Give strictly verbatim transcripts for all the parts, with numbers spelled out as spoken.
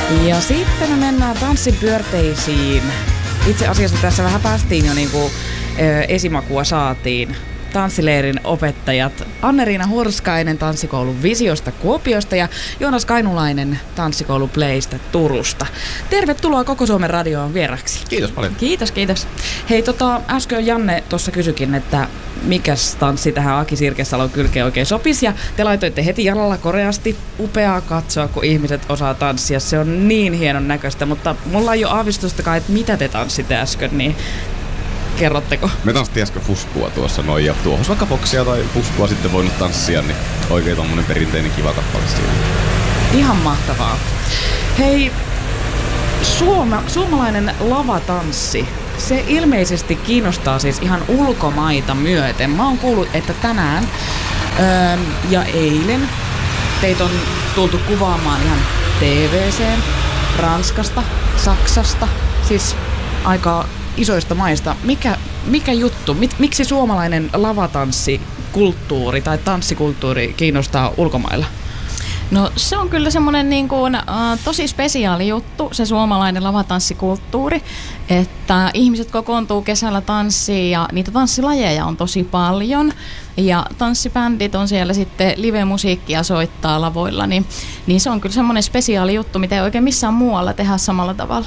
Ja sitten me mennään tanssipyörteisiin. Itse asiassa tässä vähän päästiin jo niinku ö, esimakua saatiin. Tanssileirin opettajat Anne-Riina Hurskainen tanssikoulun Visiosta Kuopiosta ja Joonas Kainulainen tanssikoulu Playsta Turusta. Tervetuloa Koko Suomen radioon vieraksi. Kiitos paljon. Kiitos, kiitos. Hei, tota, äsken Janne tuossa kysyikin, että mikäs tanssi tähän Aki Sirkesalon kylkeen oikein sopisi. Ja te laitoitte heti jalalla koreasti. Upeaa katsoa, kun ihmiset osaa tanssia. Se on niin hienon näköistä, mutta mulla ei ole aavistustakaan, että mitä te tanssitte äsken, niin kerrotteko? Me tanssittiin äsken fuskua tuossa noin, ja tuohon vaikka foksia tai fuskua sitten voinut tanssia, niin oikein tommonen perinteinen kiva kappale siinä. Ihan mahtavaa. Hei, suoma, suomalainen lavatanssi, se ilmeisesti kiinnostaa siis ihan ulkomaita myöten. Mä oon kuullut, että tänään öö, ja eilen teitä on tultu kuvaamaan ihan T V-seen Ranskasta, Saksasta, siis aika isoista maista. Mikä, mikä juttu? Mit, miksi suomalainen lavatanssikulttuuri tai tanssikulttuuri kiinnostaa ulkomailla? No se on kyllä semmoinen niin kuin, äh, tosi spesiaali juttu, se suomalainen lavatanssikulttuuri, että ihmiset kokoontuu kesällä tanssiin ja niitä tanssilajeja on tosi paljon ja tanssibändit on siellä sitten live-musiikkia soittaa lavoilla, niin, niin se on kyllä semmoinen spesiaali juttu, mitä ei oikein missään muualla tehdä samalla tavalla.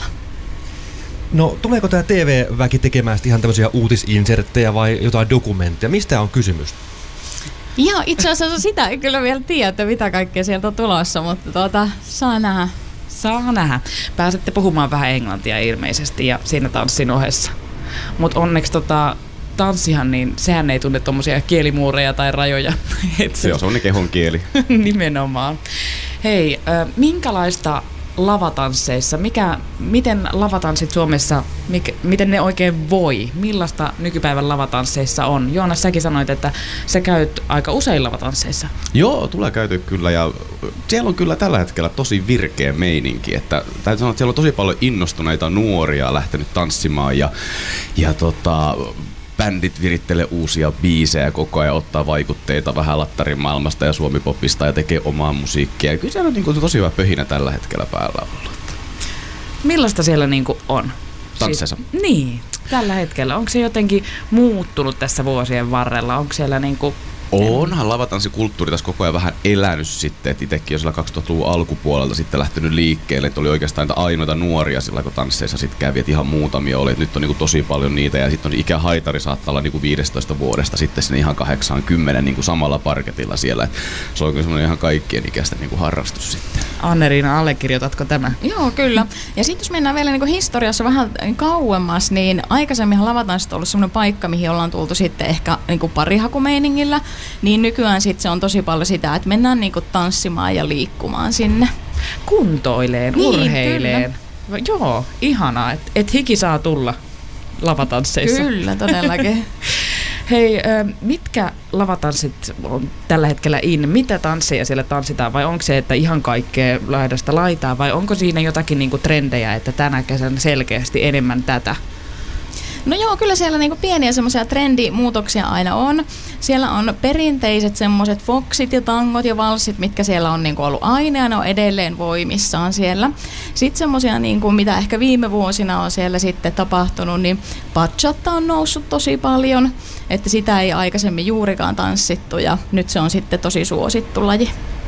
No, tuleeko tämä T V-väki tekemään ihan tämmöisiä uutisinserttejä vai jotain dokumentteja? Mistä on kysymys? Ja itse asiassa sitä ei kyllä vielä tiedä, mitä kaikkea sieltä on tulossa, mutta tuota, saa nähdä. Saa nähdä. Pääsette puhumaan vähän englantia ilmeisesti ja siinä tanssin ohessa. Mutta onneksi tota, tanssihan, niin sehän ei tunne tommosia kielimuureja tai rajoja. Et se on semmoinen kehon kieli. Nimenomaan. Hei, äh, minkälaista lavatansseissa, mikä, miten lavatanssit Suomessa, mikä, miten ne oikein voi? Millaista nykypäivän lavatansseissa on? Joonas, säkin sanoit, että sä käyt aika usein lavatansseissa. Joo, tulee käyty kyllä, ja siellä on kyllä tällä hetkellä tosi virkeä meininki, että täytyy sanoa, että siellä on tosi paljon innostuneita nuoria lähtenyt tanssimaan, ja, ja tota, bändit virittelee uusia biisejä koko ajan, ottaa vaikutteita vähän lattarin maailmasta ja suomipopista ja tekee omaa musiikkia. Ja kyllä siellä on niin kuin tosi hyvä pöhinä tällä hetkellä päällä ollut. Millaista siellä niin kuin on? Tansseissa? Siis, niin, tällä hetkellä. Onko se jotenkin muuttunut tässä vuosien varrella? Onko siellä niin kuin onhan lavatanssikulttuuri tässä koko ajan vähän elänyt sitten, että itsekin jo sillä kaksituhattaluvun alkupuolelta sitten lähtenyt liikkeelle, että oli oikeastaan ainoita nuoria sillä, kun tansseissa sitten kävi, että ihan muutamia oli, että nyt on niin kuin tosi paljon niitä, ja sitten on ikähaitari saattaa olla niin kuin viidestätoista vuodesta sitten sinne ihan kahdeksankymmentä niin kuin samalla parketilla siellä, että se on kyllä semmoinen ihan kaikkien ikäistä niin kuin harrastus sitten. Anne-Riina, allekirjoitatko tämä? Joo, kyllä. Ja sitten jos mennään vielä niin kuin historiassa vähän kauemmas, niin aikaisemminhan lavatanssit on ollut semmoinen paikka, mihin ollaan tultu sitten ehkä niin kuin parihakumeiningillä, niin nykyään sit se on tosi paljon sitä, että mennään niinku tanssimaan ja liikkumaan sinne. Kuntoileen, niin, urheileen. Kyllä. Joo, ihanaa, että et hiki saa tulla lavatansseissa. Kyllä, todellakin. Hei, mitkä lavatanssit on tällä hetkellä in? Mitä tansseja siellä tanssitaan? Vai onko se, että ihan kaikkea laidasta laitaa? Vai onko siinä jotakin niinku trendejä, että tänä kesänä selkeästi enemmän tätä? No joo, kyllä siellä niinku pieniä semmoisia trendimuutoksia aina on. Siellä on perinteiset semmoiset foksit ja tangot ja valssit, mitkä siellä on niinku ollut aina ja ne on edelleen voimissaan siellä. Sitten semmoisia, niinku, mitä ehkä viime vuosina on siellä sitten tapahtunut, niin bachata on noussut tosi paljon, että sitä ei aikaisemmin juurikaan tanssittu ja nyt se on sitten tosi suosittu laji.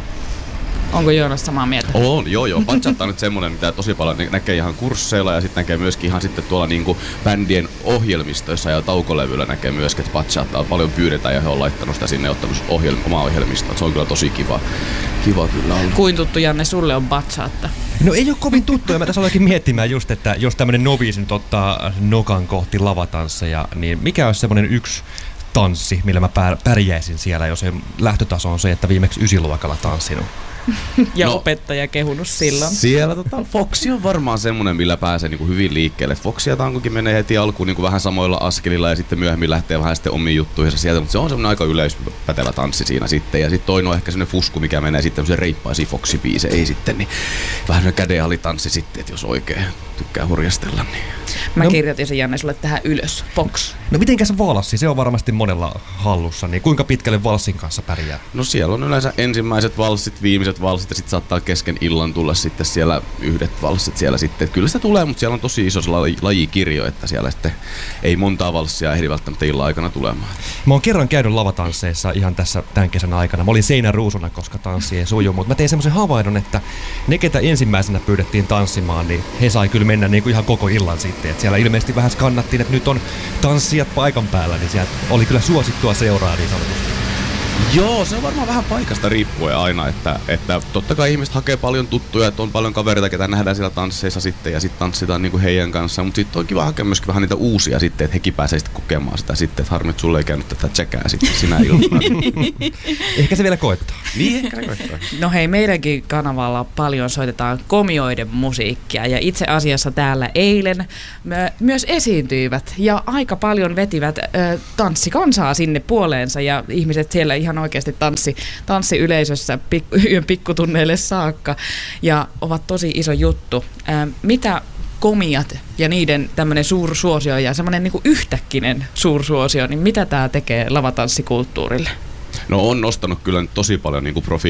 Onko Joonas samaa mieltä? On, joo joo. Bachata on nyt semmoinen, mitä tosi paljon näkee ihan kursseilla ja sitten näkee myöskin ihan sitten tuolla niinku bändien ohjelmistoissa ja taukolevyillä näkee myöskin, että bachataa paljon pyydetään ja he on laittanut sitä sinne ottanut ohjelma, omaa ohjelmistoa. Se on kyllä tosi kiva. Kiva kyllä on. Kuin tuttu, Janne, sulle on bachata? No ei ole kovin tuttu, ja mä tässä aloinkin miettimään just, että jos tämmönen noviisi nyt ottaa nokan kohti lavatansseja, niin mikä olisi semmoinen yksi tanssi, millä mä pärjäisin siellä, jos se lähtötaso on se, että viimeksi ysiluokalla tanssinut? Ja no, opettaja kehunut silloin. Siellä tota, Foxi on varmaan semmoinen, millä pääsee niinku hyvin liikkeelle. Foxi ja tankokin menee heti alkuun niinku vähän samoilla askelilla ja sitten myöhemmin lähtee vähän sitten omiin juttuihinsa sieltä, mutta se on semmoinen aika yleispätevä tanssi siinä sitten. Ja sitten toinen on ehkä semmoinen fusku, mikä menee sitten semmoisen reippaisiin Foxi-biiseihin sitten, niin vähän semmoinen kädenalitanssi sitten, että jos oikein tykkää hurjastella. Niin. Mä No- kirjoitin sen, Janne, sulle tähän ylös. Fox. No mitenkäs valssi? Se on varmasti monella hallussa. Niin kuinka pitkälle valssin kanssa pärjää? No siellä on yleensä ensimmäiset valssit, viimeiset valssit ja sitten saattaa kesken illan tulla sitten siellä yhdet valssit siellä sitten. Et kyllä sitä tulee, mutta siellä on tosi iso laji, lajikirjo, että siellä sitten ei montaa valssia ehdi välttämättä illan aikana tulemaan. Mä oon kerran käynyt lavatansseissa ihan tässä tämän kesän aikana. Mä olin seinäruusuna, koska tanssi ei suju, mutta mä tein semmoisen havainnon, että ne, ketä ensimmäisenä pyydettiin tanssimaan, niin he sai kyllä mennä niin kuin ihan koko illan sitten. Et siellä ilmeisesti vähän skannattiin, että nyt on tanssijat paikan päällä, niin siellä oli kyllä suosittua seuraa niin sanotusti. Joo, se on varmaan vähän paikasta riippuen aina, että, että totta kai ihmiset hakee paljon tuttuja, että on paljon kavereita, ketä nähdään siellä tansseissa sitten ja sitten tanssitaan niinku heidän kanssaan, mutta sitten on kiva hakea myöskin vähän niitä uusia sitten, että hekin pääsee sitten kokemaan sitä sitten, että harmi, että sulle ei käynyt tätä tsekää sitten sinä iltana. Ehkä se vielä koittaa. Niin, ehkä koittaa. No hei, meidänkin kanavalla paljon soitetaan komioiden musiikkia ja itse asiassa täällä eilen mä, myös esiintyivät ja aika paljon vetivät ö, tanssikansaa sinne puoleensa ja ihmiset siellä ihan oikeasti tanssi, tanssi yleisössä pik, yön pikkutunneille saakka ja ovat tosi iso juttu. Ö, mitä komiat ja niiden tämmöinen suursuosio ja semmoinen niinku yhtäkkinen suursuosio, niin mitä tämä tekee lavatanssikulttuurille? No on nostanut kyllä nyt tosi paljon niinku profiilia